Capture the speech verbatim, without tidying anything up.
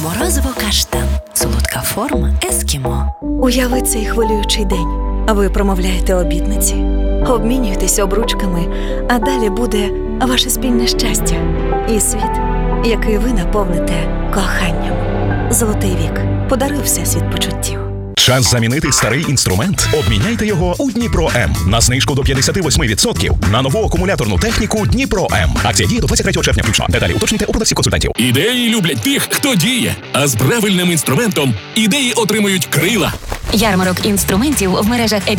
Морозиво каштан. Солодка форма ескімо. Уяви цей хвилюючий день. Ви промовляєте обітниці, обмінюєтесь обручками, а далі буде ваше спільне щастя і світ, який ви наповните коханням. Золотий вік. Подаруй всесвіт почуттів. Час замінити старий інструмент? Обміняйте його у Дніпро М. На знижку до п'ятдесят вісім відсотків на нову акумуляторну техніку Дніпро М. Акція діє до двадцять третього червня включно. Деталі уточнюйте у продавців консультантів. Ідеї люблять тих, хто діє. А з правильним інструментом ідеї отримують крила. Ярмарок інструментів в мережах